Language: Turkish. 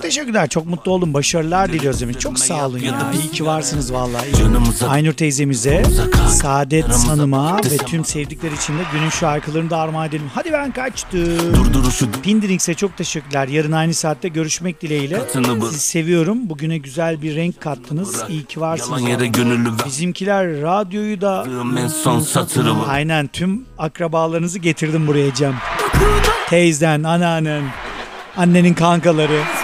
teşekkürler. Çok mutlu oldum. Başarılar diliyoruz demiş. Çok sağ olun ya. İyi ki varsınız vallahi. Aynur teyzemize, Saadet Hanım'a ve tüm sevdikleri için de günün şarkılarını da armağan edelim. Hadi ben kaçtım. Pindiring'se çok teşekkürler. Yarın aynı saatte görüşmek dileğiyle. Sizi seviyorum. Bugüne güzel bir renk kattınız. İyi ki varsınız. Bizimkiler radyoyu da... Aynen, tüm akrabalarınızı getirdim buraya Cem. Teyzen, anneannen, annenin kankaları.